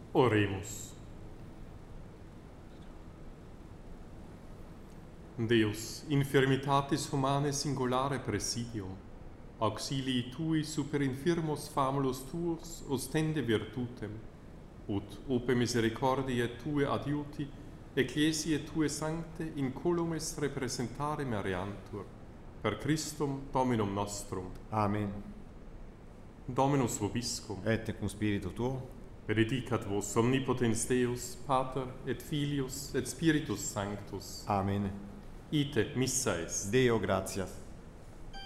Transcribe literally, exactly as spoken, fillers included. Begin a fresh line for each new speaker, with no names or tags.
Oremus. Deus, infirmitatis humanae singulare presidio, auxilii tui super infirmos famulus tuos ostende virtutem, ut upe misericordiae tue adiuti, ecclesiae tue sancte incolumes representare meriantur, per Christum Dominum nostrum.
Amen.
Dominus vobiscum.
Et cum spiritu tuo.
Benedicat vos omnipotens Deus, Pater et Filius et Spiritus Sanctus.
Amen.
Ite missa est.
Deo gratias.